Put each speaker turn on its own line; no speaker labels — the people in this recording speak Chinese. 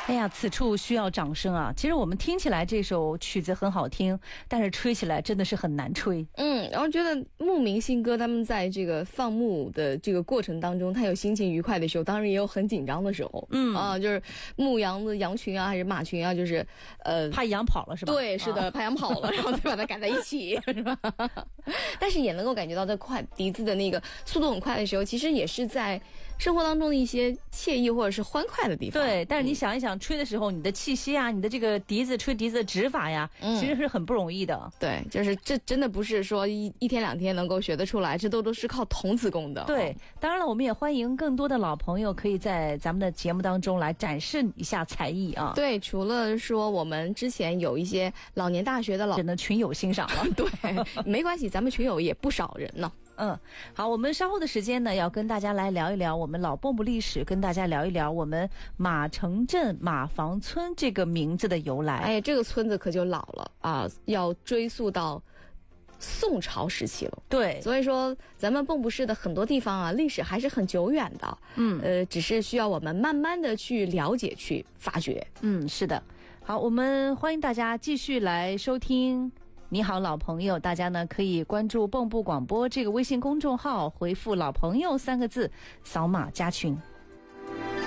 哎呀，此处需要掌声啊！其实我们听起来这首曲子很好听，但是吹起来真的是很难吹。
然后觉得牧民新歌他们在这个放牧的这个过程当中，他有心情愉快的时候，当然也有很紧张的时候。就是牧羊的羊群啊，还是马群啊，就是
怕羊跑了是吧？
对，是的，怕羊跑了，然后再把它赶在一起，是吧？但是也能够感觉到这笛子的那个速度很快的时候，其实也是在生活当中的一些惬意或者是欢快的地方。
对，但是你想一想，吹的时候你的气息啊，你的这个吹笛子的指法呀，其实是很不容易的。
对，就是这真的不是说一天两天能够学得出来，这都是靠童子功的。
对，当然了，我们也欢迎更多的老朋友可以在咱们的节目当中来展示一下才艺啊。
对，除了说我们之前有一些老年大学的人的
群友欣赏了，
对，没关系，咱们群友也不少人呢。
好，我们稍后的时间呢，要跟大家来聊一聊我们老蚌埠历史，跟大家聊一聊我们马城镇马房村这个名字的由来。
哎，这个村子可就老了啊，要追溯到宋朝时期了。
对，
所以说咱们蚌埠市的很多地方啊，历史还是很久远的。只是需要我们慢慢的去了解、去发掘。
是的。好，我们欢迎大家继续来收听。你好，老朋友，大家呢可以关注蚌埠广播这个微信公众号，回复"老朋友"3个字，扫码加群。